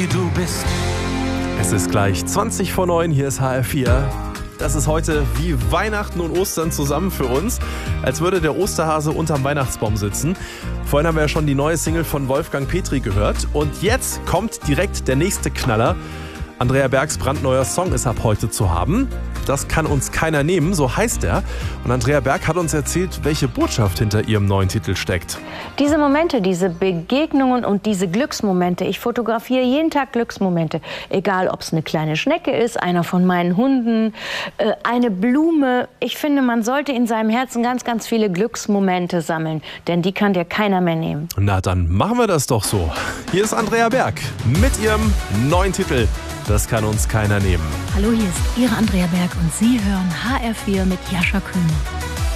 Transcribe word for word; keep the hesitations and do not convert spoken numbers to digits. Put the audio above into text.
wie du bist. Es ist gleich zwanzig vor neun, hier ist H R vier. Das ist heute wie Weihnachten und Ostern zusammen für uns, als würde der Osterhase unterm Weihnachtsbaum sitzen. Vorhin haben wir ja schon die neue Single von Wolfgang Petri gehört und jetzt kommt direkt der nächste Knaller. Andrea Bergs brandneuer Song ist ab heute zu haben. Das kann uns keiner nehmen, so heißt er. Und Andrea Berg hat uns erzählt, welche Botschaft hinter ihrem neuen Titel steckt. Diese Momente, diese Begegnungen und diese Glücksmomente, ich fotografiere jeden Tag Glücksmomente. Egal, ob es eine kleine Schnecke ist, einer von meinen Hunden, äh, eine Blume. Ich finde, man sollte in seinem Herzen ganz, ganz viele Glücksmomente sammeln. Denn die kann dir keiner mehr nehmen. Na, dann machen wir das doch so. Hier ist Andrea Berg mit ihrem neuen Titel. Das kann uns keiner nehmen. Hallo, hier ist Ihre Andrea Berg und Sie hören H R vier mit Jascha Kühn.